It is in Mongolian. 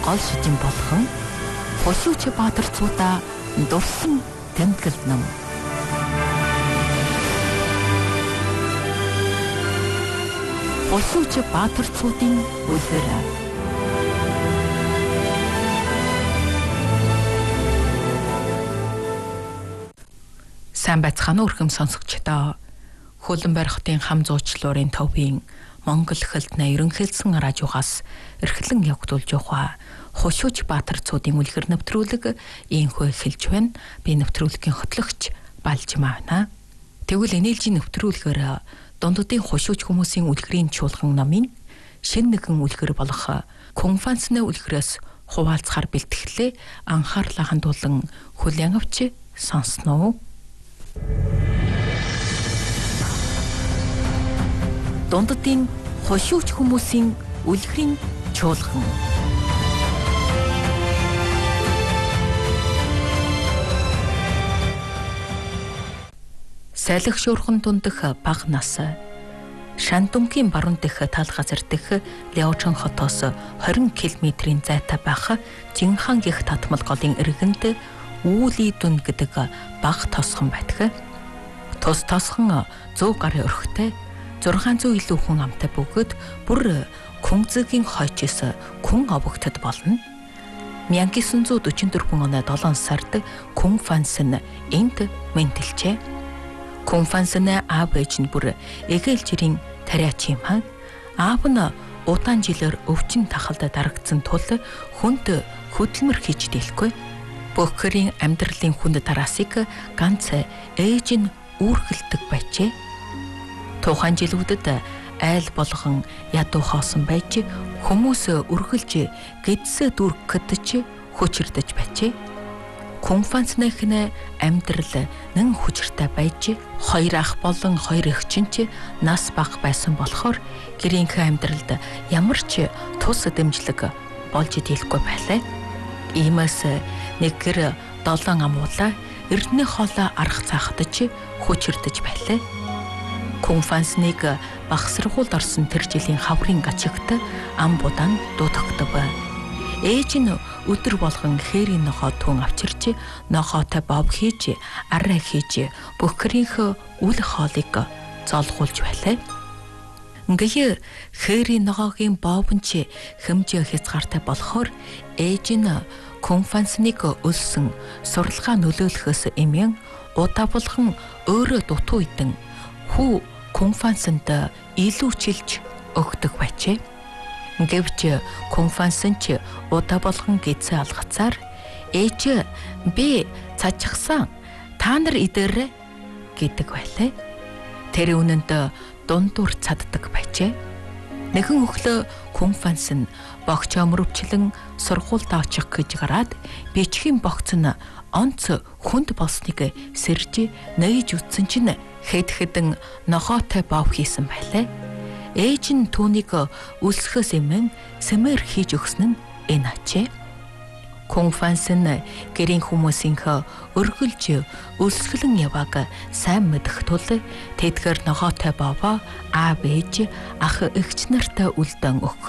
гол шижин болгон хошууч баатарцуудаа дурсан тэмдэглэл нам. Хошууч баатарцуудын үлгэр. Сайн байцгаана уу өрхөм сонсогчдоо. Хөлбөмбөр хотын хам зуучлалын төвийн Монгол хэлтний ерөнхийлсэн радиогоос эрхлэн явагдуулж байгаа хошууч баатарцуудын үлгэр нэвтрүүлэг ийхүү эхэлж байна. Би нэвтрүүлгийн хөтлөгч Балжмаа байна. Тэгвэл энэлжийн нэвтрүүлгээр дундуудын хошууч хүмүүсийн үлгэрийн чуулган намын шинэ нэгэн үлгэр болох Кунфансны үлгэрээс хуваалцахаар бэлтгэлээ анхаарлаа хандуулан хүлээн авч сонсноо. Дундуудын хошууч хүмүүсийн үлгэрийн чуулган. Салхи шуурхан дундах бага нас Шандунгийн баруун дэх тал газар дэх Ляожин хотоос 20 км-ийн зайтай байх Жинхан гэх татмал голын иргэнд Үүли дүн гэдэг бага тосхон байдаг. Тус тосхон 100 гарын өрхтэй 600 илүү хүн амтай бөгөөд бүр Күнзэгийн хойчоос Күн овогтод болно. 1944 оны 7 сард Кунфанс нь энд мэнтэлжээ. Кунфансны аав ээж нь бүр эгээлжирийн тариач юм хаа. Аав нь удаан жилээр өвчин тахалд дарагдсан тул хүнд хөдөлмөр хийж дийлэхгүй. Бөхөрийн амьдралын хүнд тараасыг ганц ээж нь үүргэлдэг байжээ. Тухайн жилүүдэд айл болгон ядуу хоосон байж хүмүүс үргэлж гэдсэ дүргэж хүчирдэж байжээ. Кунфансныхны амьдрал нэн хүчиртэй байж хоёр ах болон хоёр эгчин ч нас бага байсан болохоор гэрийнхэн амьдралд ямар ч тус дэмжлэг болж дийлэхгүй байлаа. Иймээс нэг гэр 7 амуулаа эрдэнэ хоолой арах цаахдаж хүчирдэж байлаа. Кунфансныг багсрахуулд орсон тэр жилийн хаврын гачигт ам будаан дуудагдав. Ээж нь өдөр болгон хээрийн нохоо түн авчирч нохоотой бов хийж арай хийж бөхрийнхөө үл хоолыг золгуулж байлаа. Ингээ хээрийн нохоогийн бовн ч хэмжээ хязгаартай болохоор ээж нь Кунфансныг өлсөн сурлагаа нөлөөлөхөөс эмэн удаа болгон өөрөө дутуу идэн хүү Кунфансанд илүү чилж өгдөг байжээ. Гэвч Кунфансан ч удаа болгон гэцээ алгацаар ээж би цажихсан та нар идэрэ гэдэг байлаа. Тэр үнэнд дундуур цаддаг байжээ. Нэгэн өглөө Кунфансан богчоо мөрөвчлэн сургуульд очих гэж гараад бичгийн богц нь онц хүнд болсныг сэрж нээж үтсэн чинь хэд хэдэн нохоотой бов хийсэн байлаа. Ээж нь түүнийг өлсөхөөс эмэн сэмэр хийж өгсөн нь энэ ачээ. Кунфанс нь гэрийн хүмүүсийнхээ өргөлж өлсгөлэн явааг сайн мэдэх тул тэдгээр нохоотой бовоо аав ээж ах эгч нартай үлдэн өгөх